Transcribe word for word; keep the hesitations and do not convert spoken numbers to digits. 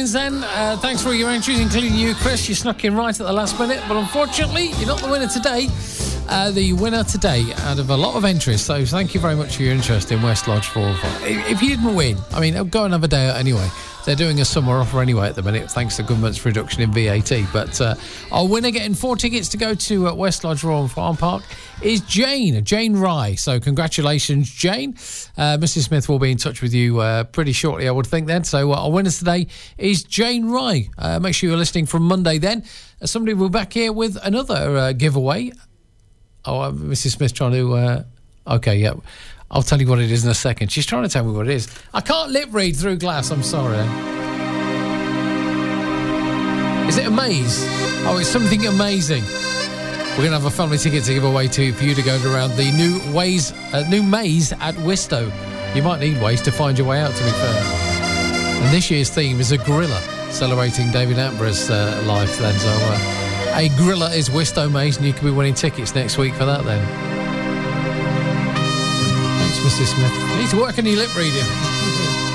lines then. Uh, thanks for all your entries, including you, Chris. You snuck in right at the last minute, but unfortunately, you're not the winner today. Uh, the winner today out of a lot of entries, so thank you very much for your interest in West Lodge four oh five. If you didn't win, I mean, go another day out anyway. They're doing a summer offer anyway at the minute, thanks to the government's reduction in V A T. But uh, our winner getting four tickets to go to uh, West Lodge Royal Farm Park is Jane, Jane Rye. So congratulations, Jane. Uh, Missus Smith will be in touch with you uh, pretty shortly, I would think then. So uh, our winner today is Jane Rye. Uh, make sure you're listening from Monday then. Uh, somebody will be back here with another uh, giveaway. Oh, uh, Missus Smith trying to... Uh, okay, yeah. I'll tell you what it is in a second. She's trying to tell me what it is. I can't lip read through glass, I'm sorry. Is it a maze? Oh, it's something amazing. We're going to have a family ticket to give away to for you to go around the new ways, uh, new maze at Wistow. You might need ways to find your way out, to be fair. And this year's theme is a gorilla, celebrating David Attenborough's uh, life then. So uh, a gorilla is Wistow Maze, and you could be winning tickets next week for that then. Missus Smith. You need to work on your lip reading.